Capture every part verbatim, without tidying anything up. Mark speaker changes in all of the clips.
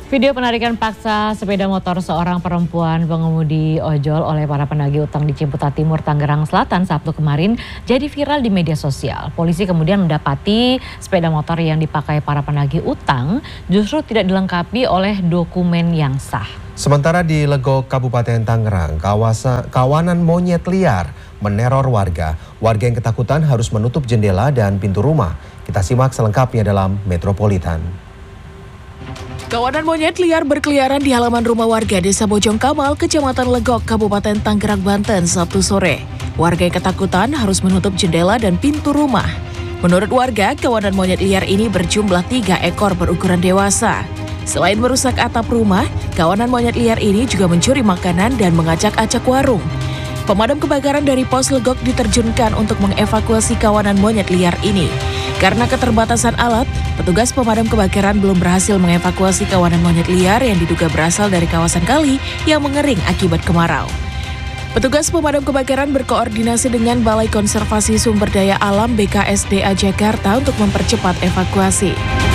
Speaker 1: Video penarikan paksa sepeda motor seorang perempuan pengemudi ojol oleh para penagih utang di Ciputat Timur, Tangerang Selatan Sabtu kemarin jadi viral di media sosial. Polisi kemudian mendapati sepeda motor yang dipakai para penagih utang justru tidak dilengkapi oleh dokumen yang sah.
Speaker 2: Sementara di Legok, Kabupaten Tangerang, kawasan, kawanan monyet liar meneror warga. Warga yang ketakutan harus menutup jendela dan pintu rumah. Kita simak selengkapnya dalam Metropolitan.
Speaker 3: Kawanan monyet liar berkeliaran di halaman rumah warga Desa Bojong Kamal, Kecamatan Legok, Kabupaten Tangerang, Banten, Sabtu sore. Warga yang ketakutan harus menutup jendela dan pintu rumah. Menurut warga, kawanan monyet liar ini berjumlah tiga ekor berukuran dewasa. Selain merusak atap rumah, kawanan monyet liar ini juga mencuri makanan dan mengacak-acak warung. Pemadam kebakaran dari Pos Legok diterjunkan untuk mengevakuasi kawanan monyet liar ini. Karena keterbatasan alat, petugas pemadam kebakaran belum berhasil mengevakuasi kawanan monyet liar yang diduga berasal dari kawasan kali yang mengering akibat kemarau. Petugas pemadam kebakaran berkoordinasi dengan Balai Konservasi Sumber Daya Alam B K S D A Jakarta untuk mempercepat evakuasi.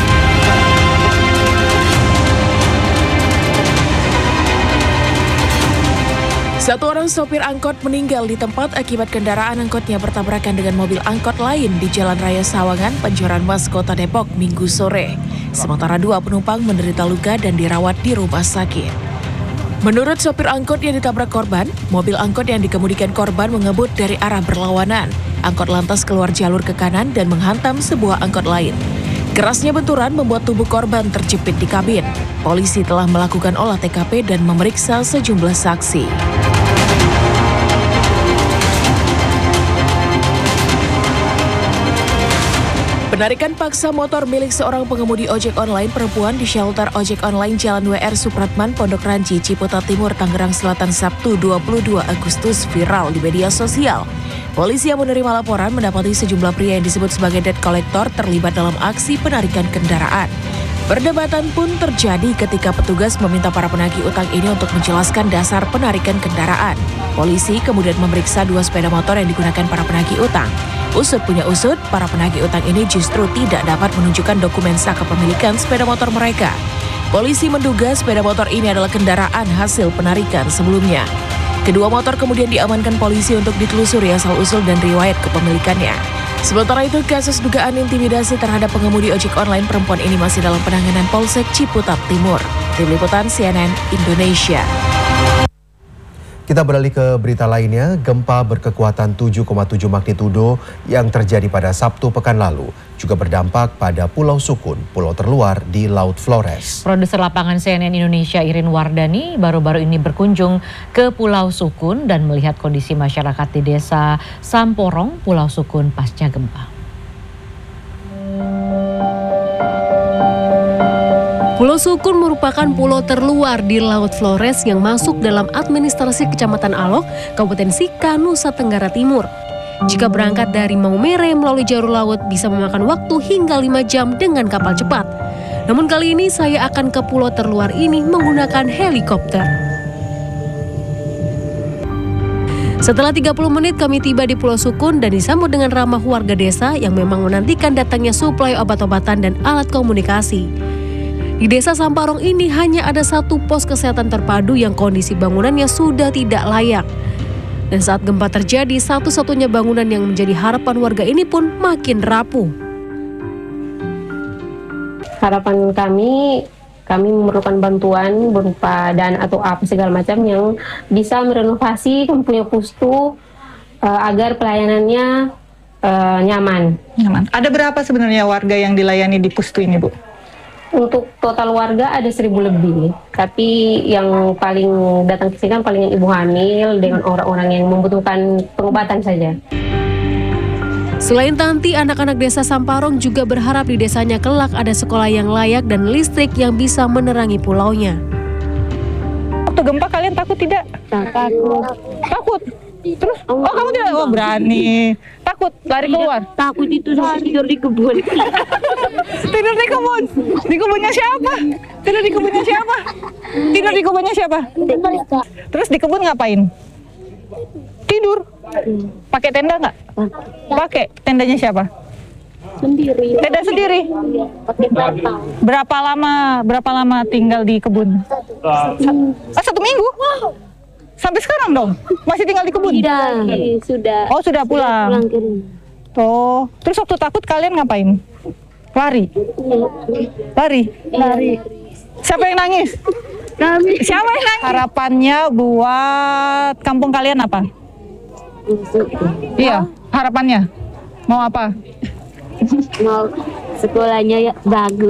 Speaker 3: Satu orang sopir angkot meninggal di tempat akibat kendaraan angkotnya bertabrakan dengan mobil angkot lain di Jalan Raya Sawangan, Pancoran Mas, Kota Depok, Minggu sore. Sementara dua penumpang menderita luka dan dirawat di rumah sakit. Menurut sopir angkot yang ditabrak korban, mobil angkot yang dikemudikan korban mengebut dari arah berlawanan. Angkot lantas keluar jalur ke kanan dan menghantam sebuah angkot lain. Kerasnya benturan membuat tubuh korban terjepit di kabin. Polisi telah melakukan olah T K P dan memeriksa sejumlah saksi. Penarikan paksa motor milik seorang pengemudi ojek online perempuan di shelter ojek online Jalan W R Supratman, Pondok Ranji, Ciputat Timur, Tangerang Selatan Sabtu dua puluh dua Agustus viral di media sosial. Polisi yang menerima laporan mendapati sejumlah pria yang disebut sebagai debt collector terlibat dalam aksi penarikan kendaraan. Perdebatan pun terjadi ketika petugas meminta para penagih utang ini untuk menjelaskan dasar penarikan kendaraan. Polisi kemudian memeriksa dua sepeda motor yang digunakan para penagih utang. Usut punya usut, para penagih utang ini justru tidak dapat menunjukkan dokumen sah kepemilikan sepeda motor mereka. Polisi menduga sepeda motor ini adalah kendaraan hasil penarikan sebelumnya. Kedua motor kemudian diamankan polisi untuk ditelusuri asal-usul dan riwayat kepemilikannya. Sementara itu, kasus dugaan intimidasi terhadap pengemudi ojek online perempuan ini masih dalam penanganan Polsek Ciputat Timur. Tim Liputan C N N Indonesia.
Speaker 2: Kita beralih ke berita lainnya, gempa berkekuatan tujuh koma tujuh magnitudo yang terjadi pada Sabtu pekan lalu juga berdampak pada Pulau Sukun, pulau terluar di Laut Flores.
Speaker 1: Produser lapangan C N N Indonesia Irin Wardani baru-baru ini berkunjung ke Pulau Sukun dan melihat kondisi masyarakat di desa Samporong, Pulau Sukun pasca gempa.
Speaker 4: Pulau Sukun merupakan pulau terluar di Laut Flores yang masuk dalam administrasi Kecamatan Alok, Kabupaten Sika, Nusa Tenggara Timur. Jika berangkat dari Maumere melalui jalur laut bisa memakan waktu hingga lima jam dengan kapal cepat. Namun kali ini saya akan ke pulau terluar ini menggunakan helikopter. Setelah tiga puluh menit kami tiba di Pulau Sukun dan disambut dengan ramah warga desa yang memang menantikan datangnya suplai obat-obatan dan alat komunikasi. Di desa Samporong ini hanya ada satu pos kesehatan terpadu yang kondisi bangunannya sudah tidak layak. Dan saat gempa terjadi, satu-satunya bangunan yang menjadi harapan warga ini pun makin rapuh.
Speaker 5: Harapan kami, kami memerlukan bantuan berupa dana atau apa segala macam yang bisa merenovasi punya pustu uh, agar pelayanannya uh, nyaman.
Speaker 6: Nyaman. Ada berapa sebenarnya warga yang dilayani di pustu ini, Bu?
Speaker 5: Untuk total warga ada seribu lebih, tapi yang paling datang ke sini kan paling ibu hamil dengan orang-orang yang membutuhkan pengobatan saja.
Speaker 4: Selain Tanti, anak-anak desa Samporong juga berharap di desanya kelak ada sekolah yang layak dan listrik yang bisa menerangi pulaunya.
Speaker 6: Waktu gempa kalian takut tidak?
Speaker 5: Takut.
Speaker 6: Takut? Terus? Oh, kamu tidak? Oh, berani. Takut? Lari keluar?
Speaker 5: Takut itu saya tidur di kebun.
Speaker 6: Tidur di kebun? Di kebunnya siapa? Tidur di kebunnya siapa? Tidur di kebunnya siapa? Terus di kebun ngapain? Tidur? Pakai tenda nggak? Pakai. Tendanya siapa?
Speaker 5: sendiri.
Speaker 6: Tenda sendiri.
Speaker 5: Iya, pakai bantal.
Speaker 6: Berapa lama berapa lama tinggal di kebun? Ah, satu minggu? Sampai sekarang dong? Masih tinggal di kebun?
Speaker 5: Sudah, sudah.
Speaker 6: Oh, sudah pulang.
Speaker 5: Pulang ke rumah.
Speaker 6: Oh, terus waktu takut kalian ngapain? Lari? Lari?
Speaker 5: Lari.
Speaker 6: Siapa yang nangis?
Speaker 5: Kami.
Speaker 6: Siapa yang nangis? Harapannya buat kampung kalian apa? Iya, harapannya. Mau apa?
Speaker 5: Mau sekolahnya ya bagus.